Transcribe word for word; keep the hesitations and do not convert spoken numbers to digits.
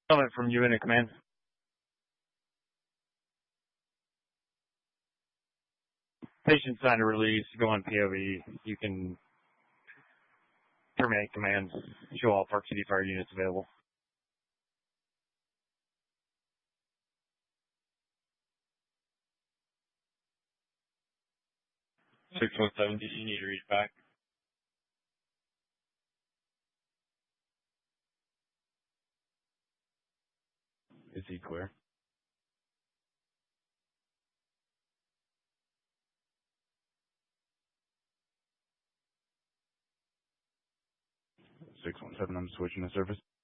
Comment from you in a command. Patient signed a release, go on P O V. You can terminate commands, show all Park City Fire units available. six one seven, did you need to reach back? Is he clear? six one seven, I'm switching to service.